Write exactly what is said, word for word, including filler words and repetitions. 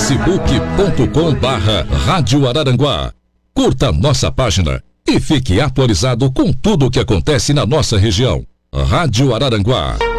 facebook ponto com barra Rádio Araranguá. Curta nossa página e fique atualizado com tudo o que acontece na nossa região. Rádio Araranguá.